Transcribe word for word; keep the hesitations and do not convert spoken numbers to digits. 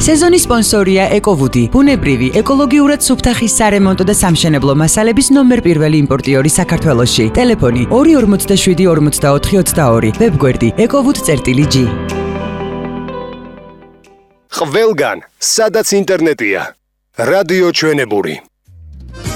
სეზონის სპონსორია ეკოვუდი, ბუნებრივი, ეკოლოგიურად სუფთა ხის სარემონტო და სამშენებლო მასალების ნომერ პირველი იმპორტიორი საქართველოში. ტელეფონი ორი ორმოცდაშვიდი ორმოცდაოთხი ოცდაორი, ვებგვერდი ეკოვუდ.გი. ყველგან, სადაც ინტერნეტია. რადიო ჩვენებური.